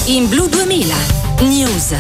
in Blu 2000 News.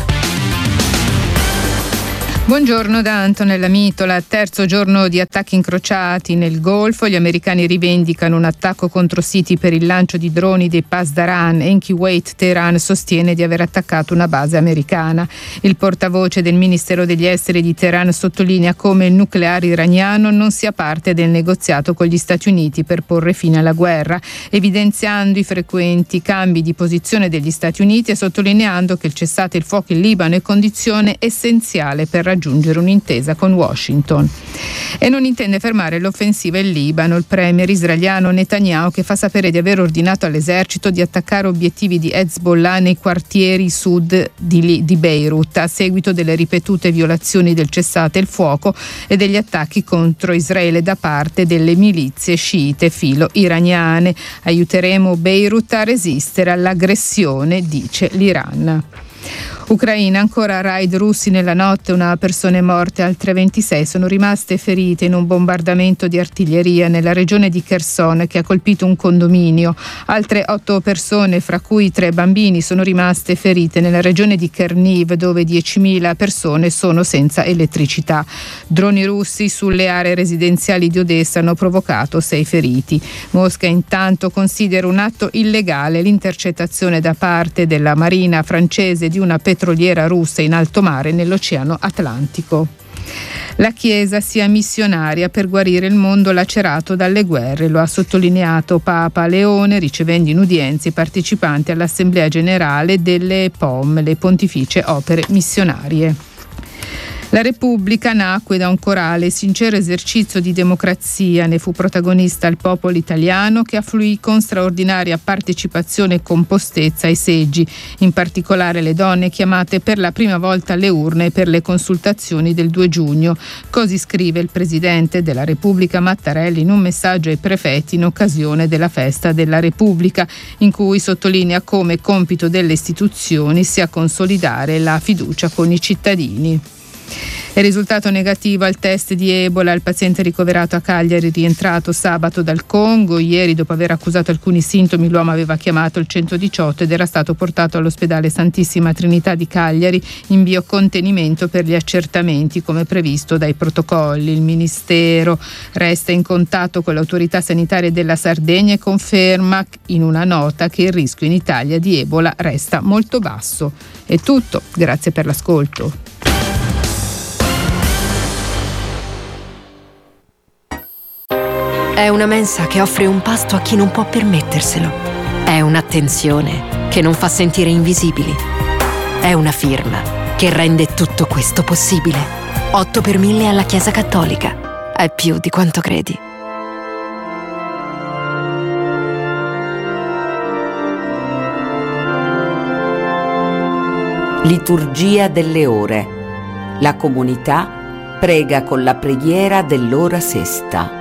Buongiorno da Antonella Mitola. Terzo giorno di attacchi incrociati nel Golfo. Gli americani rivendicano un attacco contro siti per il lancio di droni dei Pasdaran e in Kuwait Teheran sostiene di aver attaccato una base americana. Il portavoce del Ministero degli Esteri di Teheran sottolinea come il nucleare iraniano non sia parte del negoziato con gli Stati Uniti per porre fine alla guerra, evidenziando i frequenti cambi di posizione degli Stati Uniti e sottolineando che il cessate il fuoco in Libano è condizione essenziale per raggiungere un'intesa con Washington. E non intende fermare l'offensiva in Libano. Il premier israeliano Netanyahu, che fa sapere di aver ordinato all'esercito di attaccare obiettivi di Hezbollah nei quartieri sud di Beirut a seguito delle ripetute violazioni del cessate il fuoco e degli attacchi contro Israele da parte delle milizie sciite filo iraniane. Aiuteremo Beirut a resistere all'aggressione, dice l'Iran. Ucraina, ancora raid russi nella notte, una persona è morta e altre 26 sono rimaste ferite in un bombardamento di artiglieria nella regione di Kherson che ha colpito un condominio. Altre 8 persone, fra cui 3 bambini, sono rimaste ferite nella regione di Cherniv, dove 10.000 persone sono senza elettricità. Droni russi sulle aree residenziali di Odessa hanno provocato 6 feriti. Mosca intanto considera un atto illegale l'intercettazione da parte della marina francese di una petroliera russa in alto mare nell'Oceano Atlantico. La Chiesa sia missionaria per guarire il mondo lacerato dalle guerre, lo ha sottolineato Papa Leone ricevendo in udienza i partecipanti all'Assemblea Generale delle POM, le Pontificie Opere Missionarie. La Repubblica nacque da un corale sincero esercizio di democrazia, ne fu protagonista il popolo italiano che affluì con straordinaria partecipazione e compostezza ai seggi, in particolare le donne chiamate per la prima volta alle urne per le consultazioni del 2 giugno. Così scrive il Presidente della Repubblica Mattarelli in un messaggio ai prefetti in occasione della festa della Repubblica, in cui sottolinea come compito delle istituzioni sia consolidare la fiducia con i cittadini. È risultato negativo al test di Ebola il paziente ricoverato a Cagliari, rientrato sabato dal Congo. Ieri, dopo aver accusato alcuni sintomi, l'uomo aveva chiamato il 118 ed era stato portato all'ospedale Santissima Trinità di Cagliari in biocontenimento per gli accertamenti come previsto dai protocolli. Il Ministero resta in contatto con le autorità sanitarie della Sardegna e conferma in una nota che il rischio in Italia di Ebola resta molto basso. È tutto, grazie per l'ascolto. È una mensa che offre un pasto a chi non può permetterselo. È un'attenzione che non fa sentire invisibili. È una firma che rende tutto questo possibile. 8 per 1000 alla Chiesa Cattolica. È più di quanto credi. Liturgia delle ore. La comunità prega con la preghiera dell'ora sesta.